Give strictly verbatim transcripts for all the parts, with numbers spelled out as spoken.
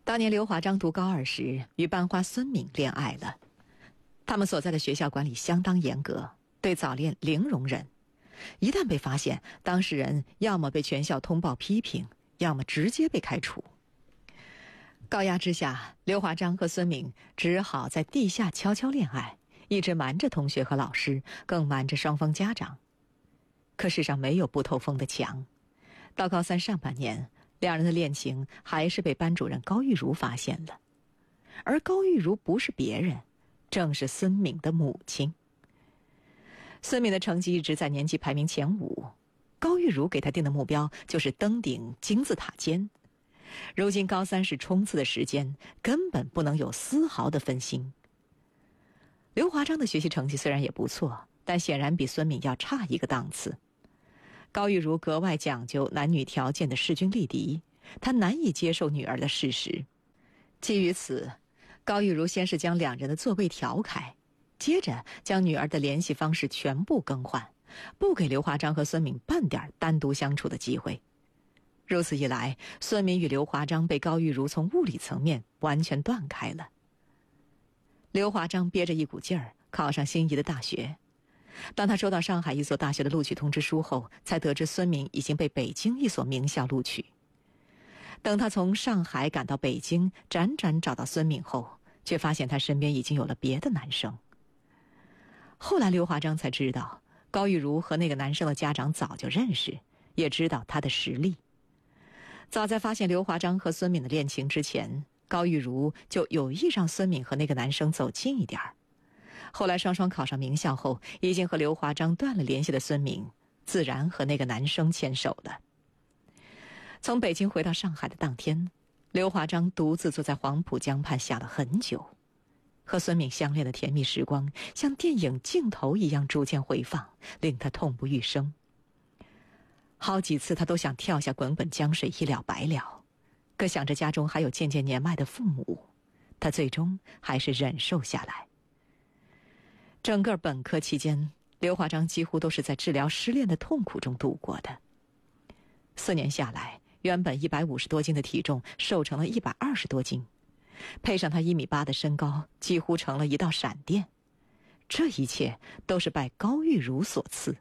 当年刘华章读高二时，与班花孙敏恋爱了。他们所在的学校管理相当严格，对早恋零容忍。一旦被发现，当事人要么被全校通报批评，要么直接被开除。高压之下，刘华章和孙敏只好在地下悄悄恋爱，一直瞒着同学和老师，更瞒着双方家长。可世上没有不透风的墙，到高三上半年，两人的恋情还是被班主任高玉茹发现了。而高玉茹不是别人，正是孙敏的母亲。孙敏的成绩一直在年级排名前五，高玉茹给她定的目标就是登顶金字塔尖。如今高三是冲刺的时间，根本不能有丝毫的分心。刘华章的学习成绩虽然也不错，但显然比孙敏要差一个档次。高玉茹格外讲究男女条件的势均力敌，她难以接受女儿的事实。基于此，高玉茹先是将两人的座位调开，接着将女儿的联系方式全部更换，不给刘华章和孙敏半点单独相处的机会。如此一来，孙敏与刘华章被高玉茹从物理层面完全断开了。刘华章憋着一股劲儿考上心仪的大学，当他收到上海一所大学的录取通知书后，才得知孙敏已经被北京一所名校录取。等他从上海赶到北京，辗转找到孙敏后，却发现他身边已经有了别的男生。后来刘华章才知道，高玉茹和那个男生的家长早就认识，也知道他的实力。早在发现刘华章和孙敏的恋情之前，高玉茹就有意让孙敏和那个男生走近一点儿。后来双双考上名校后，已经和刘华章断了联系的孙敏，自然和那个男生牵手了。从北京回到上海的当天，刘华章独自坐在黄浦江畔想了很久。和孙敏相恋的甜蜜时光，像电影镜头一样逐渐回放，令他痛不欲生。好几次他都想跳下滚滚江水一了百了，可想着家中还有渐渐年迈的父母，他最终还是忍受下来。整个本科期间，刘华章几乎都是在治疗失恋的痛苦中度过的。四年下来，原本一百五十多斤的体重瘦成了一百二十多斤，配上他一米八的身高，几乎成了一道闪电。这一切都是拜高玉茹所赐。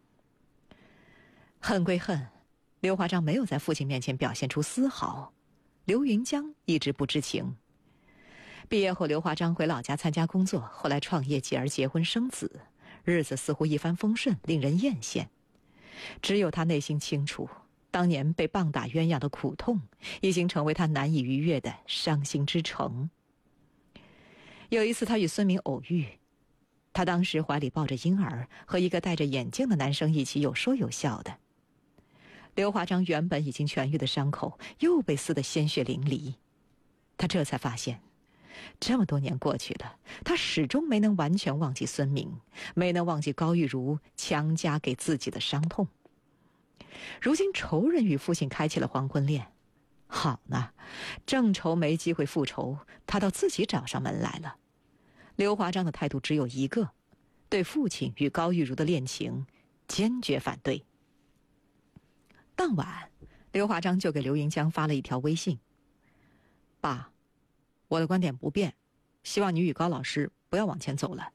恨归恨，刘华章没有在父亲面前表现出丝毫，刘云江一直不知情。毕业后，刘华章回老家参加工作，后来创业，继而结婚生子，日子似乎一帆风顺，令人艳羡。只有他内心清楚，当年被棒打鸳鸯的苦痛，已经成为他难以逾越的伤心之城。有一次他与孙敏偶遇，他当时怀里抱着婴儿，和一个戴着眼镜的男生一起有说有笑的。刘华章原本已经痊愈的伤口又被撕得鲜血淋漓，他这才发现，这么多年过去了，他始终没能完全忘记孙敏，没能忘记高玉茹强加给自己的伤痛。如今仇人与父亲开启了黄昏恋，好呢，正仇没机会复仇，他倒自己找上门来了。刘华章的态度只有一个，对父亲与高玉茹的恋情坚决反对。当晚，刘华章就给刘云江发了一条微信：爸，我的观点不变，希望你与高老师不要往前走了。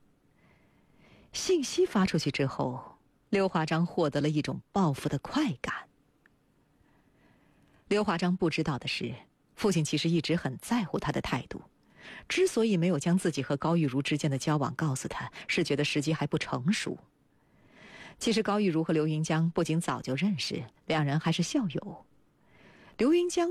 信息发出去之后，刘华章获得了一种报复的快感。刘华章不知道的是，父亲其实一直很在乎他的态度，之所以没有将自己和高玉茹之间的交往告诉他，是觉得时机还不成熟。其实高玉茹和刘云江不仅早就认识，两人还是校友。刘云江